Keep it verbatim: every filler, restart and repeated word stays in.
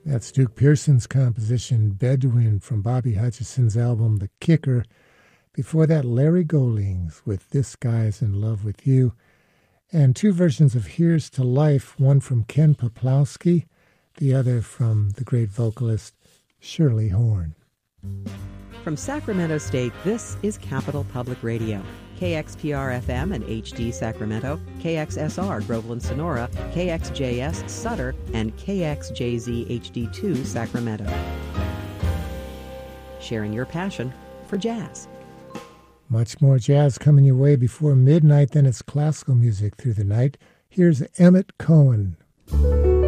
That's Duke Pearson's composition, Bedouin, from Bobby Hutcherson's album, The Kicker. Before that, Larry Goldings with This Guy's in Love with You. And two versions of Here's to Life, one from Ken Poplawski, the other from the great vocalist Shirley Horn. From Sacramento State, this is Capital Public Radio. K X P R F M and H D Sacramento, K X S R Groveland Sonora, K X J S Sutter, and K X J Z H D two Sacramento. Sharing your passion for jazz. Much more jazz coming your way before midnight, then it's classical music through the night. Here's Emmett Cohen.